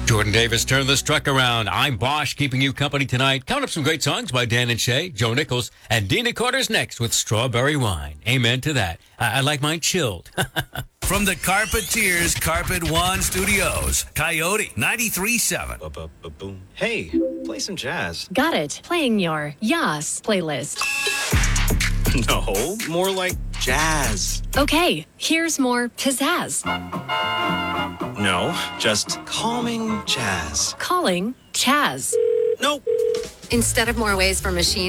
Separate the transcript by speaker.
Speaker 1: Jordan Davis turned this truck around. I'm Bosch, keeping you company tonight. Count up some great songs by Dan and Shay, Joe Nichols, and Dina Carter's next with Strawberry Wine. Amen to that. I like mine chilled.
Speaker 2: From the Carpeteers Carpet One Studios, Coyote 93.7.
Speaker 3: Boom. Hey, play some jazz.
Speaker 4: Got it. Playing your Yas playlist.
Speaker 3: No, more like jazz.
Speaker 4: Okay, here's more pizzazz.
Speaker 3: No, just calming jazz.
Speaker 4: Calling Chaz.
Speaker 3: Nope.
Speaker 5: Instead of more ways for machines